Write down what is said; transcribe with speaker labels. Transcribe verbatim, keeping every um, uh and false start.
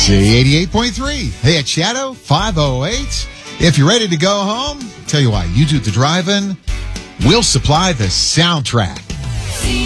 Speaker 1: Z eighty-eight point three. Hey, at Shadow five oh eight. If you're ready to go home, tell you why, you do the driving. We'll supply the soundtrack.